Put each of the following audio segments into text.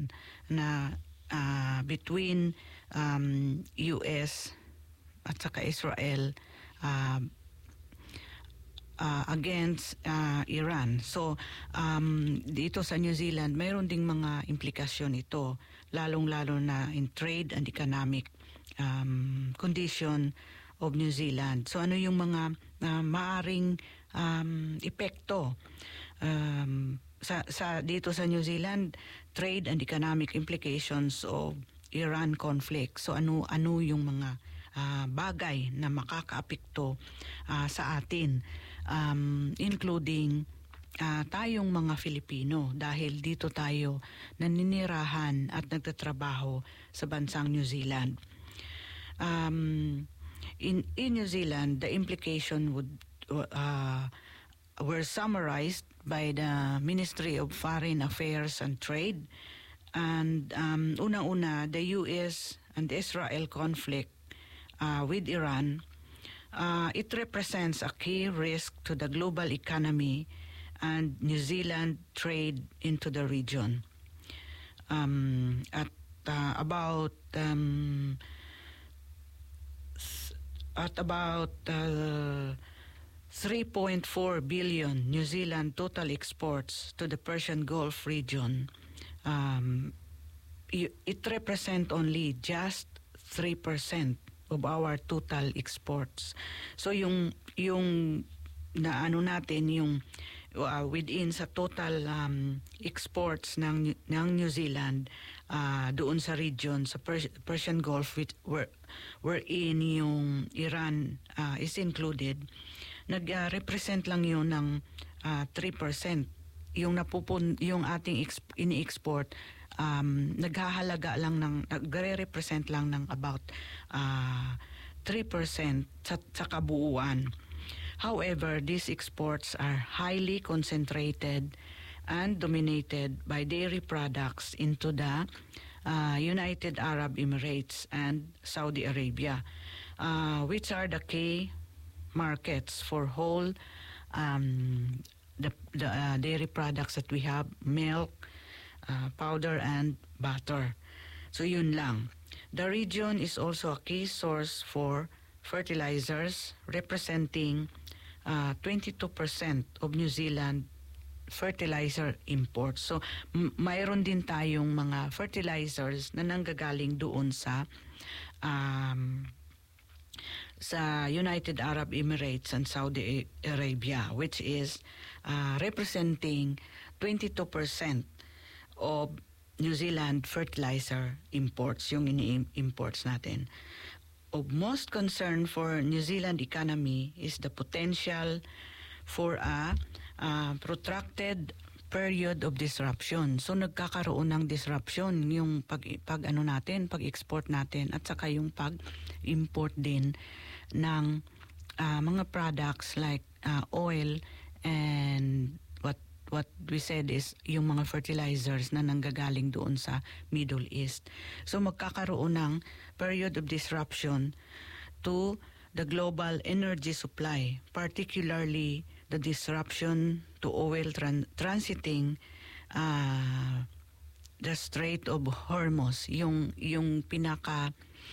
Zealand na between US at saka Israel against Iran. So, dito sa New Zealand, mayroon ding mga implikasyon ito, lalong-lalo na in trade and economic condition of New Zealand. So, ano yung mga maaring epekto dito sa New Zealand, trade and economic implications of Iran conflict. So, ano yung mga bagay na makakaapekto sa atin, including tayong mga Filipino, dahil dito tayo naninirahan at nagtatrabaho sa bansang New Zealand. In New Zealand, the implication were summarized by the Ministry of Foreign Affairs and Trade. And unang-una, the US and Israel conflict with Iran, it represents a key risk to the global economy and New Zealand trade into the region. At about 3.4 billion New Zealand total exports to the Persian Gulf region. It represents only just 3% of our total exports. So yung na natin yung within sa total exports ng New Zealand doon sa region sa Persian Gulf, wherein yung Iran is included, nag-represent lang yun ng 3%. Yung ating ini-export, naghahalaga lang nagre-represent lang ng about 3% sa kabuuan. However, these exports are highly concentrated and dominated by dairy products into the United Arab Emirates and Saudi Arabia, which are the key markets for whole the dairy products that we have, milk, powder, and butter. So yun lang. The region is also a key source for fertilizers, representing 22% of New Zealand fertilizer imports. So mayroon din tayong mga fertilizers na nanggagaling doon sa United Arab Emirates and Saudi Arabia, which is representing 22% of New Zealand fertilizer imports, yung ini-imports natin. Of most concern for New Zealand economy is the potential for a protracted period of disruption. So nagkakaroon ng disruption yung pag-export natin, at saka yung pag-import din ng mga products like oil and what we said is yung mga fertilizers na nanggagaling doon sa Middle East. So magkakaroon ng period of disruption to the global energy supply, particularly the disruption to oil transiting the Strait of Hormuz, yung pinaka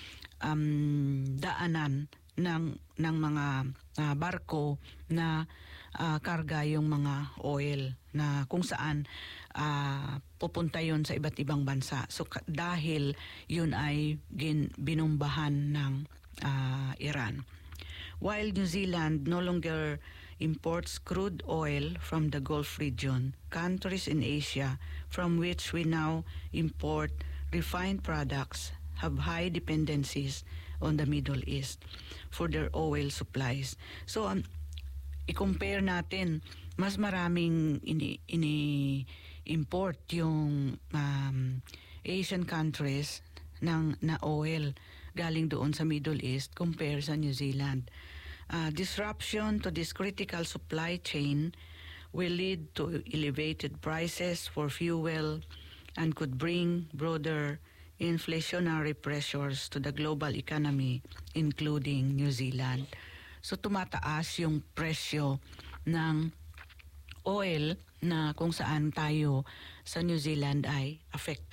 daanan ng mga barko na karga yung mga oil, na kung saan pupunta yun sa iba't ibang bansa. So dahil yun ay binumbahan ng Iran. While New Zealand no longer imports crude oil from the Gulf region, countries in Asia from which we now import refined products have high dependencies on the Middle East for their oil supplies. So i-compare natin, mas maraming ini-import yung Asian countries na oil galing doon sa Middle East compare sa New Zealand. Disruption to this critical supply chain will lead to elevated prices for fuel and could bring broader inflationary pressures to the global economy, including New Zealand. So tumataas yung presyo ng oil na kung saan tayo sa New Zealand ay affected.